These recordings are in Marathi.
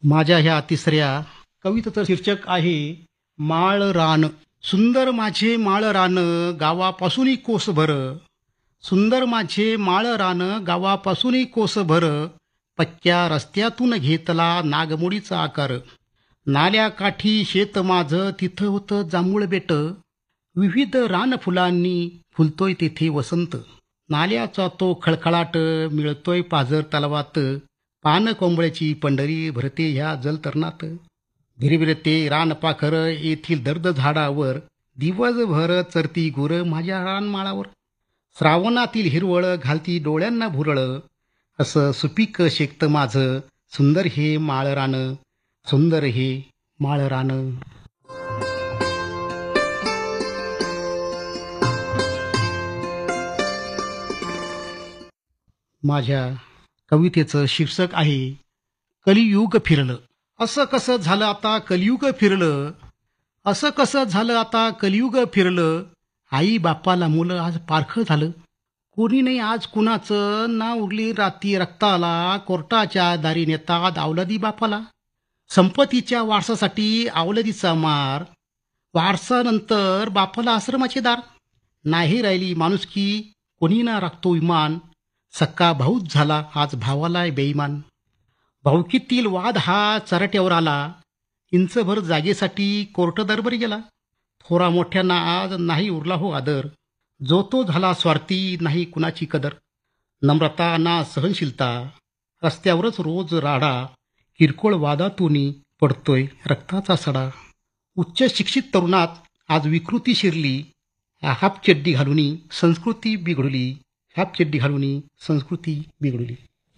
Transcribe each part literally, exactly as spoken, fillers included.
माझ्या ह्या तिसऱ्या कवितेचं शीर्षक आहे माळ रान. सुंदर माझे माळ रान गावापासून कोसभर, सुंदर माझे माळ रान गावापासून कोसभर, पक्क्या रस्त्यातून घेतला नागमोडीचा आकार. नाल्याकाठी शेत माझं तिथं होतं जांभूळ बेट, विविध रानफुलांनी फुलतोय तेथे वसंत. नाल्याचा तो खळखळाट मिळतोय पाझर तलावात, पान कोंबड्याची पंढरी भरते ह्या जलतरणात. भिरभिरते रानपाखर येथील दर्द झाडावर, दिवसभर चरती गुर माझ्या रानमाळावर. श्रावणातील हिरवळ घालती डोळ्यांना भुरळ, असं सुपीक शेकतं माझं सुंदर हे माळ रान, सुंदर हे माळ रान. माझ्या कवितेचं शीर्षक आहे कलियुग फिरलं. असं कसं झालं आता कलियुग फिरलं, असं कसं झालं आता कलियुग फिरलं. आई बापाला मुलं आज पारखं झालं, कोणी नाही आज कुणाचं ना उरली राती रक्ताला. कोर्टाच्या दारी नेतात अवलादी बापाला, संपत्तीच्या वारसासाठी अवलादीचा मार. वारसानंतर बापाला आश्रमाचे दार. नाही राहिली माणुसकी कोणी ना राखतो विमान, सक्का भाऊच झाला आज भावाला बेईमान. भाऊकीतील वाद हा चराट्यावर आला, इंचभर जागेसाठी कोर्ट दरबारी गेला. थोरा मोठ्यांना आज नाही उरला हो आदर, जो तो झाला स्वार्थी नाही कुणाची कदर. नम्रता ना सहनशीलता, रस्त्यावरच रोज राडा. किरकोळ वादातून पडतोय रक्ताचा सडा. उच्च शिक्षित तरुणात आज विकृती शिरली, हाफ चड्डी घालून संस्कृती बिघडली, हाफ चड्डी घालून संस्कृती बिघडली.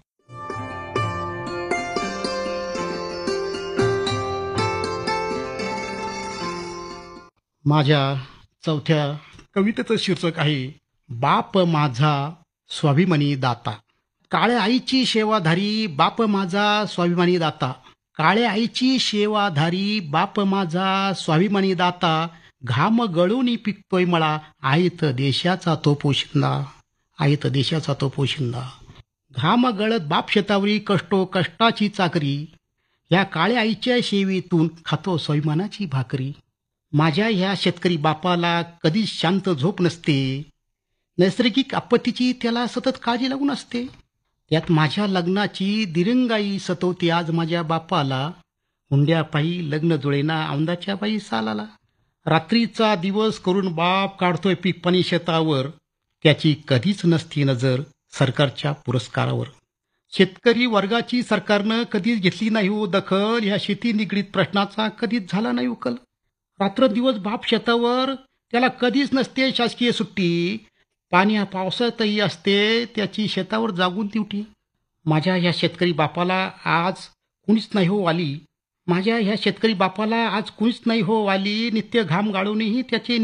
माझ्या चौथ्या कवितेचं शीर्षक आहे बाप माझा स्वाभिमानी दाता. काळ्या आईची सेवाधारी बाप माझा स्वाभिमानी दाता. काळ्या आईची सेवाधारी बाप माझा स्वाभिमानी दाता. घाम गळून पिकतोय मळा, आहेत देशाचा तो पोशिंदा, आहेत देशाचा तो पोशिंदा. घाम गळत बाप शेतावरी कष्टो कष्टाची चाकरी, या काळ्या आईच्या सेवेतून खातो स्वाभिमानाची भाकरी. माझ्या ह्या शेतकरी बापाला कधीच शांत झोप नसते, नैसर्गिक आपत्तीची त्याला सतत काळजी लागून असते. त्यात माझ्या लग्नाची दिरंगाई सतवते आज माझ्या बापाला. हुंड्यापायी लग्न जुळेना औंदाच्या बाई सालाला. रात्रीचा दिवस करून बाप काढतोय पीक पाणी शेतावर, त्याची कधीच नसती नजर सरकारच्या पुरस्कारावर. शेतकरी वर्गाची सरकारनं कधीच घेतली नाही हो दखल, ह्या शेती निगडीत प्रश्नाचा कधीच झाला नाही उकल. रात्र दिवस बाप शेतावर, त्याला कधीच नसते शासकीय सुट्टी. पाण्या पावसातही असते त्याची शेतावर जागून ड्युटी. माझ्या ह्या शेतकरी बापाला आज कुणीच नाही हो आली, माझ्या ह्या शेतकरी बापाला आज कुणीच नाही हो आली. नित्य घाम गाळूनही त्याचे